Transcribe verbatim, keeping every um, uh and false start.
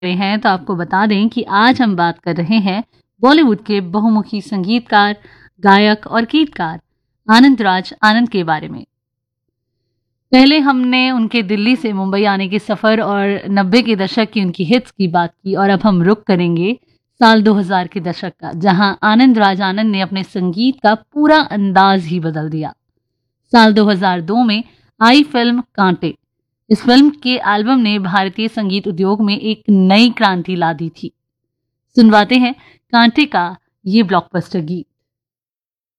रहे हैं तो आपको बता दें कि आज हम बात कर रहे हैं बॉलीवुड के बहुमुखी संगीतकार, गायक और गीतकार आनंद राज आनंद के बारे में। पहले हमने उनके दिल्ली से मुंबई आने के सफ़र और नब्बे के दशक की उनकी हिट्स की बात की और अब हम रुख करेंगे साल दो हज़ार के दशक का, जहां आनंद राज आनंद ने अपने संगीत का पूरा अंदाज ही बदल दिया। साल दो हज़ार दो में आई फिल्म कांटे। इस फिल्म के एल्बम ने भारतीय संगीत उद्योग में एक नई क्रांति ला दी थी। सुनवाते हैं कांटे का ये ब्लॉकबस्टर गीत।